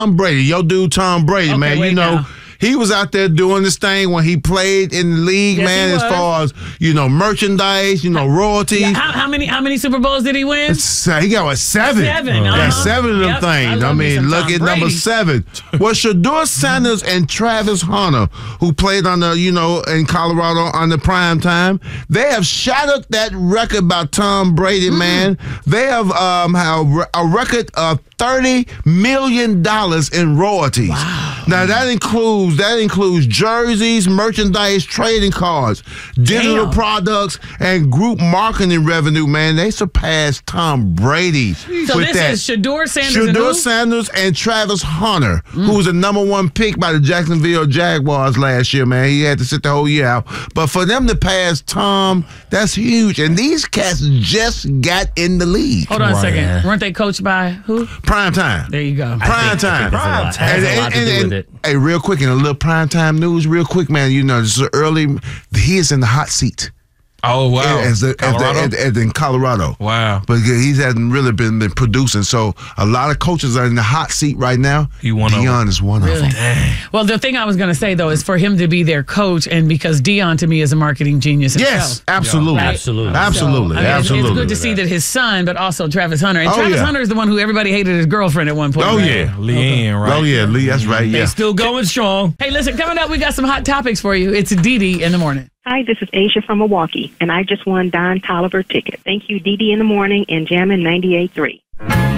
Tom Brady, your dude Tom Brady, Okay, man, wait you know. now. He was out there doing this thing when he played in the league, Yes, man, he as was. far as, merchandise, royalties. Yeah, how many Super Bowls did he win? He got what, 7? 7, Yeah, uh-huh. 7 of them Yep, things. I I love me mean, some look Tom at number Brady. 7. Well, Shador Sanders and Travis Hunter, who played on the, in Colorado on the prime time, they have shattered that record by Tom Brady, man. They have a record of $30 million in royalties. Wow. Now that includes jerseys, merchandise, trading cards, digital products, and group marketing revenue. Man, they surpassed Tom Brady. So with this that. is Shador Sanders and Shador who? Sanders and Travis Hunter, who was the number 1 pick by the Jacksonville Jaguars last year. Man, he had to sit the whole year out. But for them to pass Tom, that's huge. And these cats just got in the league. Hold on a second. Weren't they coached by who? Prime time. There you go. Prime time. Has a lot to do with it. Hey, real quick, in a little prime time news, real quick, man. This is early. He is in the hot seat. Oh, wow. In Colorado. Wow. But he hasn't really been producing. So a lot of coaches are in the hot seat right now. Deion is one of them. Dang. Well, the thing I was going to say, though, is for him to be their coach, and because Deion, to me, is a marketing genius himself. Yes, absolutely. Yeah. Absolutely. Absolutely. So, I mean, absolutely. It's good to see that his son, but also Travis Hunter. And Oh, Travis yeah. Hunter is the one who everybody hated his girlfriend at one point. Oh, right? yeah. Leanne, right? Oh, yeah, Lee, that's right, yeah. Still going strong. Hey, listen, coming up, we got some hot topics for you. It's Dee in the morning. Hi, this is Asia from Milwaukee, and I just won Don Tolliver ticket. Thank you, Dee in the morning and Jammin' 98.3.